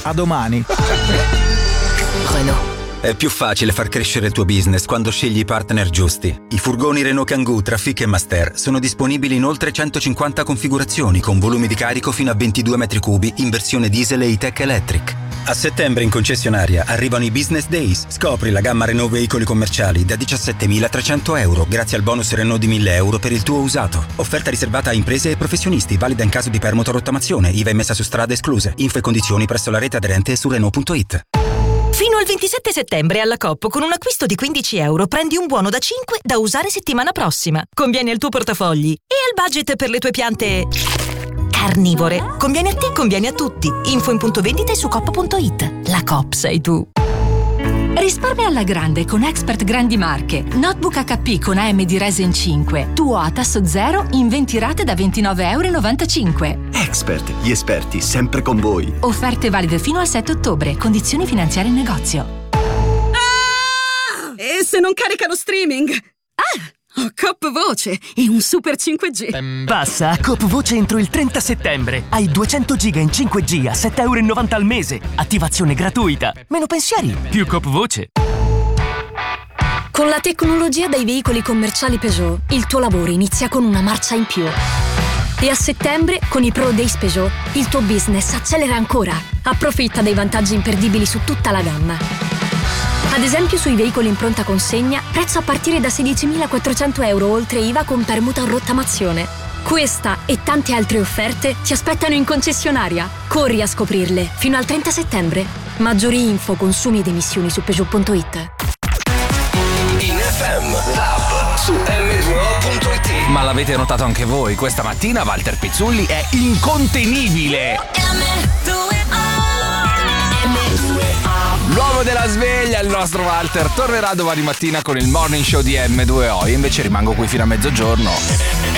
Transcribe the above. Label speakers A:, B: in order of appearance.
A: A domani.
B: Renault.
C: È più facile far crescere il tuo business quando scegli i partner giusti. I furgoni Renault Kangoo, Trafic e Master sono disponibili in oltre 150 configurazioni con volumi di carico fino a 22 metri cubi in versione diesel e e-tech electric. A settembre in concessionaria arrivano i Business Days. Scopri la gamma Renault veicoli commerciali da 17.300 euro grazie al bonus Renault di 1.000 euro per il tuo usato. Offerta riservata a imprese e professionisti, valida in caso di permuta o rottamazione, IVA emessa su strade escluse. Info e condizioni presso la rete aderente e su Renault.it.
D: Fino al 27 settembre alla Coop con un acquisto di 15 euro prendi un buono da 5 da usare settimana prossima. Conviene al tuo portafogli e al budget per le tue piante carnivore. Conviene a te, conviene a tutti. Info in punto vendita e su coop.it. La Coop sei tu.
E: Risparmia alla grande con Expert Grandi Marche. Notebook HP con AMD Ryzen 5. Tuo a tasso zero in 20 rate da 29,95 euro.
F: Expert, gli esperti sempre con voi.
E: Offerte valide fino al 7 ottobre. Condizioni finanziarie in negozio.
G: E se non carica lo streaming? Ho Coop Voce e un super 5G.
H: Passa a Coop Voce entro il 30 settembre. Hai 200 giga in 5G a 7,90 euro al mese. Attivazione gratuita. Meno pensieri, più Coop Voce.
I: Con la tecnologia dei veicoli commerciali Peugeot, il tuo lavoro inizia con una marcia in più. E a settembre, con i Pro Days Peugeot, il tuo business accelera ancora. Approfitta dei vantaggi imperdibili su tutta la gamma. Ad esempio sui veicoli in pronta consegna, prezzo a partire da 16.400 euro oltre IVA con permuta o rottamazione. Questa e tante altre offerte ti aspettano in concessionaria. Corri a scoprirle fino al 30 settembre. Maggiori info, consumi ed emissioni su Peugeot.it.
J: In FM Lab su M2O.it.
K: Ma l'avete notato anche voi, questa mattina Walter Pizzulli è incontenibile. L'uomo della sveglia, il nostro Walter, tornerà domani mattina con il morning show di M2O. Io invece rimango qui fino a mezzogiorno.